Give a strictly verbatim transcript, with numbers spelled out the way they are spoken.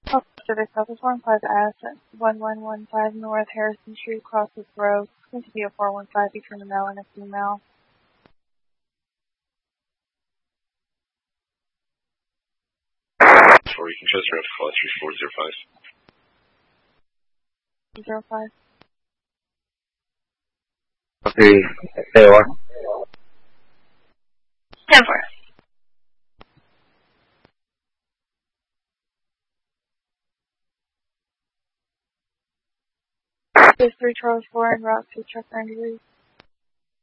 Oh, Pacific Southwest one five S at one one one five North Harrison Street, Crossroads Road. Going to be a four one five between a male and a female. Or you can just ref call three four zero five. Zero five. Okay, A O R. ten four. There's three Charles four and route to check ninety degrees.